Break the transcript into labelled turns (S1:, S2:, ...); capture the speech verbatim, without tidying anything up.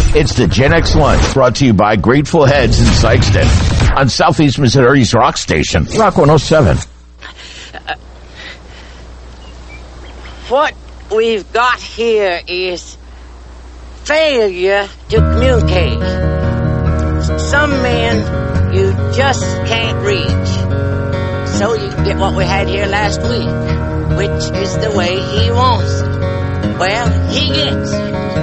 S1: It's the Gen X Lunch, brought to you by Grateful Heads in Sikeston on Southeast Missouri's rock station, Rock one oh seven.
S2: Uh, what we've got here is failure to communicate. Some men you just can't reach. So you get what we had here last week, which is the way he wants it. Well, he gets it.